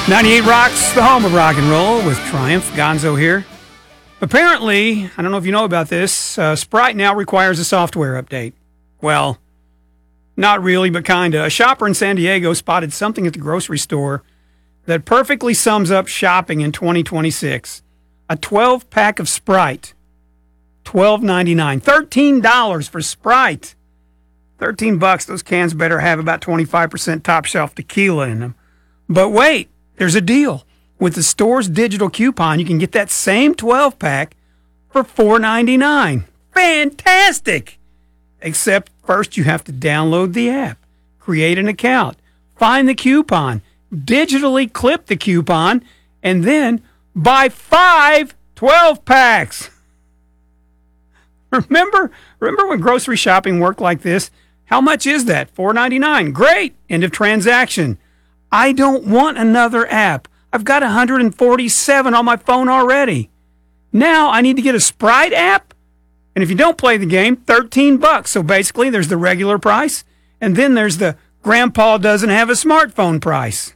98 Rocks, the home of rock and roll with Triumph. Gonzo here. Apparently, I don't know if you know about this, Sprite now requires a software update. Well, not really, but kinda. A shopper in San Diego spotted something at the grocery store that perfectly sums up shopping in 2026. A 12-pack of Sprite. $12.99. $13 for Sprite. $13. Those cans better have about 25% top shelf tequila in them. But wait. There's a deal. With the store's digital coupon, you can get that same 12-pack for $4.99. Fantastic! Except first you have to download the app, create an account, find the coupon, digitally clip the coupon, and then buy 5 12-packs. Remember when grocery shopping worked like this? How much is that? $4.99. Great! End of transaction. I don't want another app. I've got 147 on my phone already. Now I need to get a Sprite app? And if you don't play the game, $13. So basically there's the regular price, and then there's the grandpa doesn't have a smartphone price.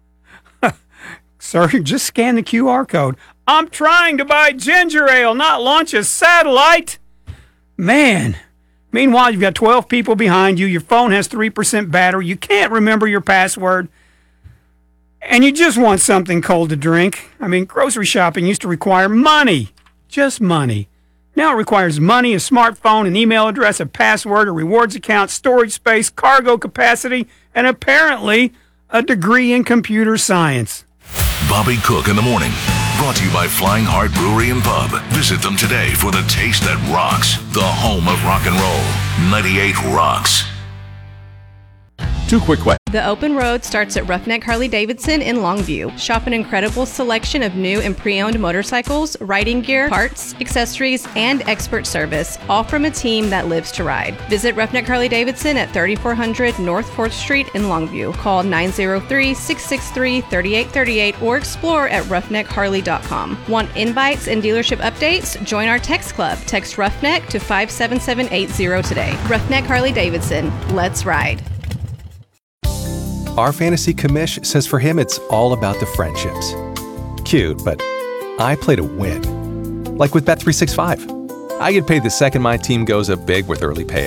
Sir, just scan the QR code. I'm trying to buy ginger ale, not launch a satellite. Man. Meanwhile, you've got 12 people behind you. Your phone has 3% battery. You can't remember your password. And you just want something cold to drink. I mean, grocery shopping used to require money. Just money. Now it requires money, a smartphone, an email address, a password, a rewards account, storage space, cargo capacity, and apparently a degree in computer science. Bobby Cook in the morning. Brought to you by Flying Heart Brewery and Pub. Visit them today for the taste that rocks. The home of rock and roll. 98 Rocks. Two quick ways. The open road starts at Roughneck Harley-Davidson in Longview. Shop an incredible selection of new and pre-owned motorcycles, riding gear, parts, accessories, and expert service, all from a team that lives to ride. Visit Roughneck Harley-Davidson at 3400 North 4th Street in Longview. Call 903-663-3838 or explore at roughneckharley.com. Want invites and dealership updates? Join our text club. Text Roughneck to 57780 today. Roughneck Harley-Davidson. Let's ride. Our fantasy commish says for him it's all about the friendships. Cute, but I play to win. Like with Bet365. I get paid the second my team goes up big with early payouts.